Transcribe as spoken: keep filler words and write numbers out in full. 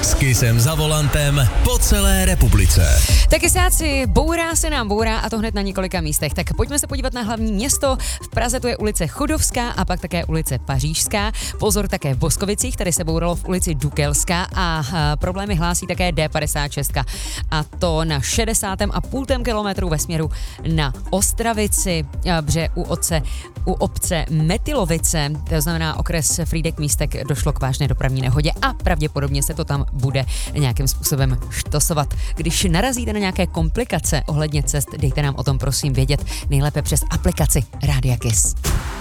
S Kissem za volantem po celé republice. Taky sáci, bourá se nám bourá a to hned na několika místech. Tak pojďme se podívat na hlavní město. V Praze to je ulice Chodovská a pak také ulice Pařížská. Pozor také v Boskovicích, tady se bouralo v ulici Dukelská a problémy hlásí také D padesát šest. A to na šedesátém a půl kilometru ve směru na Ostravici, protože u, otce, u obce Metylovice, to znamená okres Frýdek Místek, došlo k vážné dopravní nehodě a pravděpodobně se to tam bude nějakým způsobem štosovat. Když narazíte na nějaké komplikace ohledně cest, dejte nám o tom prosím vědět, nejlépe přes aplikaci Rádia Kiss.